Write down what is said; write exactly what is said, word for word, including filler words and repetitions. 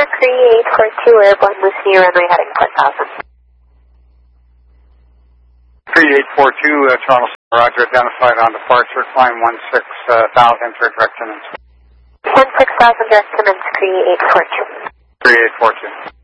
Center, Cree eight four two, airborne Lucy, runway heading four thousand. Cree eight four two, uh, Toronto, Roger, identified on departure, climb one six thousand for direct imminence. one six thousand direct imminence, Cree eight four two. Cree eight four two.